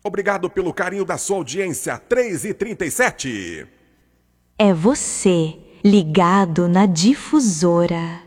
Obrigado pelo carinho da sua audiência. 3h37. É você, ligado na Difusora.